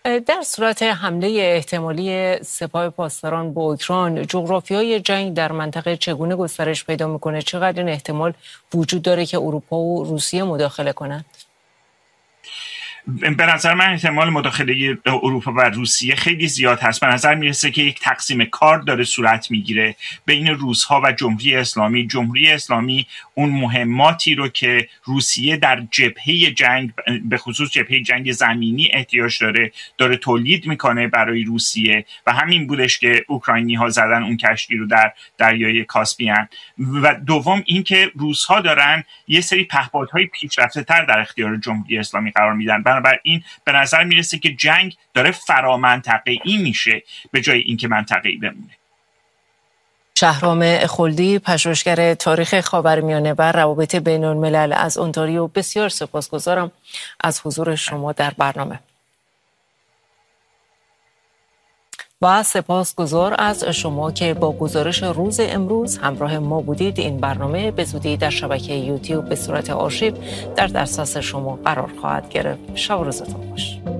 در صورت حمله احتمالی سپاه پاسداران به اوکراین، جغرافیای جنگ در منطقه چگونه گسترش پیدا میکنه؟ چقدر این احتمال وجود داره که اروپا و روسیه مداخله کنند؟ به نظر من احتمال مداخله اروپا و روسیه خیلی زیاد هست. به نظر میرسه که یک تقسیم کار داره صورت میگیره بین روس‌ها و جمهوری اسلامی. جمهوری اسلامی اون مهماتی رو که روسیه در جبهه جنگ، به خصوص جبهه جنگ زمینی احتیاج داره تولید میکنه برای روسیه و همین بودش که اوکراینی‌ها زدن اون کشتی رو در دریای کاسپیان. و دوم اینکه روس‌ها دارن یه سری پهپادهای پیشرفته‌تر در اختیار جمهوری اسلامی قرار میدن. بنابراین به نظر میرسه که جنگ داره فرامنطقه‌ای میشه به جای اینکه منطقه‌ای بمونه. شهرام خلدی، پژوهشگر تاریخ خاورمیانه و روابط بین الملل از اونتاریو، بسیار سپاسگزارم از حضور شما در برنامه. و سپاسگزار از شما که با گزارش روز امروز همراه ما بودید. این برنامه به زودی در شبکه یوتیوب به صورت آرشیو در دسترس شما قرار خواهد گرفت. شب و روزتون خوش.